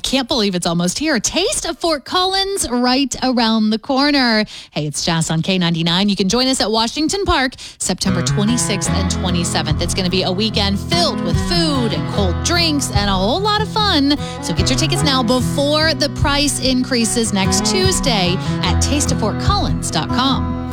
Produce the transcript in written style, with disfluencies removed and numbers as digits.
can't believe it's almost here. Taste of Fort Collins right around the corner. Hey, it's Jazz on K99. You can join us at Washington Park September 26th and 27th. It's going to be a weekend filled with food and cold drinks and a whole lot of fun. So get your tickets now before the price increases next Tuesday at tasteoffortcollins.com.